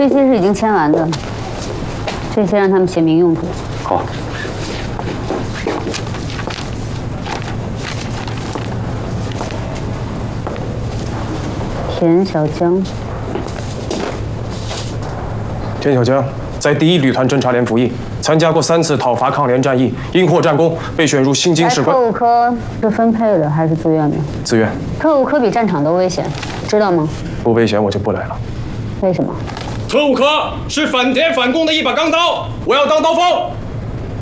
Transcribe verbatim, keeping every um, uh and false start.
这些是已经签完的，这些让他们写明用途。 好。 田小江。 田小江在第一旅团侦察连服役，参加过三次讨伐抗联战役，因获战功，被选入新京士官。 特务科是分配的还是自愿的？ 自愿。 特务科比战场都危险，知道吗？ 不危险我就不来了。 为什么？ 特务科是反田反共的一把钢刀，我要当刀锋。